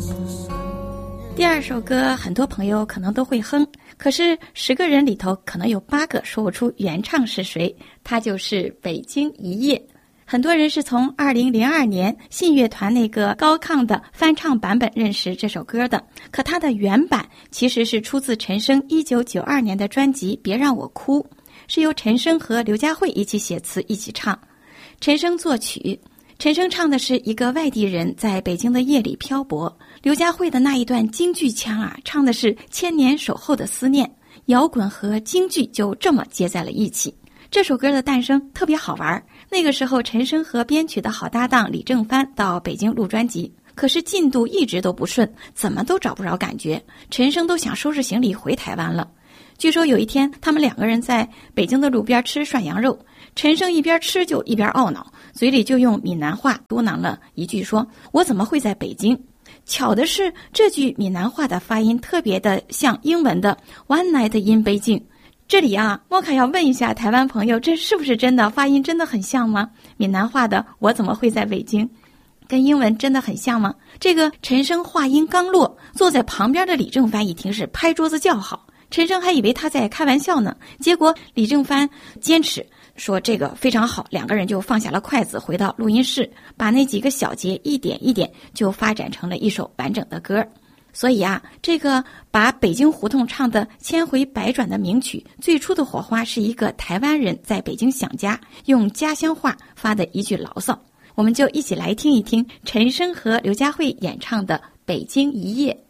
第二首歌很多朋友可能都会哼，可是10个人里头可能有8个说不出原唱是谁，他就是《北京一夜》。很多人是从2002年信乐团那个高亢的翻唱版本认识这首歌的，可它的原版其实是出自陈升1992年的专辑《别让我哭》，是由陈升和刘佳慧一起写词一起唱，陈升作曲。陈升唱的是一个外地人在北京的夜里漂泊，刘佳慧的那一段京剧腔啊，唱的是千年守候的思念，摇滚和京剧就这么接在了一起。这首歌的诞生特别好玩，那个时候陈升和编曲的好搭档李正帆到北京录专辑，可是进度一直都不顺，怎么都找不着感觉，陈升都想收拾行李回台湾了。据说有一天他们2个人在北京的路边吃涮羊肉，陈升一边吃就一边懊恼，嘴里就用闽南话嘟囔了一句说，我怎么会在北京。巧的是这句闽南话的发音特别的像英文的 One Night in Beijing。这里啊，莫卡要问一下台湾朋友，这是不是真的？发音真的很像吗？闽南话的我怎么会在北京跟英文真的很像吗？这个陈升话音刚落，坐在旁边的李正帆一听是拍桌子叫好，陈升还以为他在开玩笑呢，结果李正帆坚持说这个非常好，2个人就放下了筷子，回到录音室，把那几个小节一点一点就发展成了一首完整的歌。所以啊，这个把北京胡同唱的千回百转的名曲，最初的火花是一个台湾人在北京想家，用家乡话发的一句牢骚。我们就一起来听一听陈升和刘佳慧演唱的《北京一夜》。